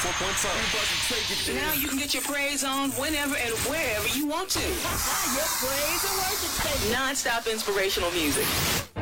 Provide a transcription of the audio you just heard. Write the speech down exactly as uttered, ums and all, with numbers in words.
four point five. Now you can get your praise on whenever and wherever you want to. Your praise and worship station. Non-stop inspirational music.